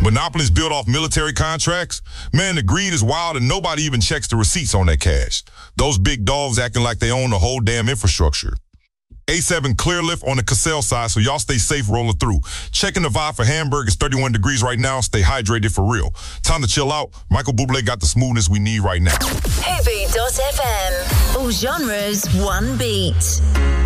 Monopolies built off military contracts? Man, the greed is wild and nobody even checks the receipts on that cash. Those big dogs acting like they own the whole damn infrastructure. A7 Clearlift on the Cassell side, so y'all stay safe rolling through. Checking the vibe for Hamburg. It's 31 degrees right now. Stay hydrated for real. Time to chill out. Michael Bublé got the smoothness we need right now. Heavy.fm. All genres, one beat.